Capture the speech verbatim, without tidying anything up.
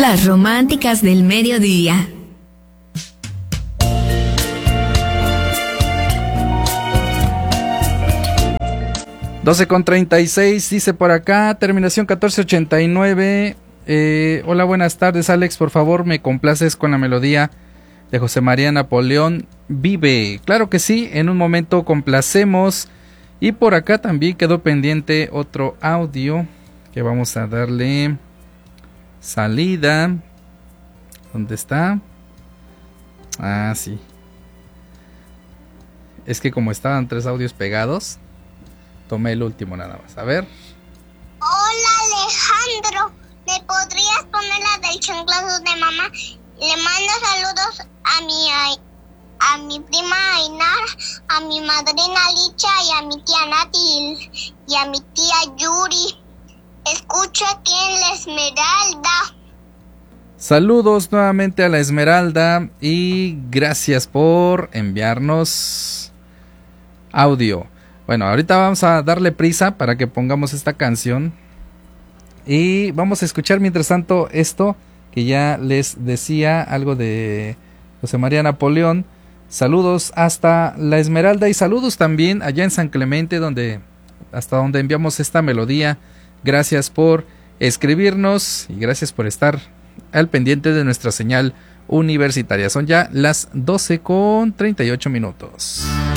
Las románticas del mediodía. doce con treinta y seis, dice por acá, terminación catorce ochenta y nueve. Eh, hola, buenas tardes, Alex, por favor me complaces con la melodía de José María Napoleón, Vive. Claro que sí, en un momento complacemos. Y por acá también quedó pendiente otro audio que vamos a darle salida. ¿Dónde está? Ah, sí. Es que como estaban tres audios pegados, tomé el último nada más. A ver. Hola, Alejandro. ¿Me podrías poner la del chanclazo de mamá? Le mando saludos a mi, a mi prima Ainara, a mi madrina Licha y a mi tía Nati y a mi tía Yuri. Escucho aquí en la Esmeralda. Saludos nuevamente a la Esmeralda y gracias por enviarnos audio. Bueno, ahorita vamos a darle prisa para que pongamos esta canción y vamos a escuchar mientras tanto esto que ya les decía, algo de José María Napoleón. Saludos hasta la Esmeralda y saludos también allá en San Clemente, donde hasta donde enviamos esta melodía. Gracias por escribirnos y gracias por estar al pendiente de nuestra señal universitaria. Son ya las doce con treinta y ocho minutos.